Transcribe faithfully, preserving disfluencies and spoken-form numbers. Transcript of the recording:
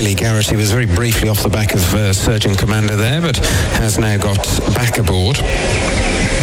Lee Garrity was very briefly off the back of uh, Surgeon Commander there, but has now got back aboard.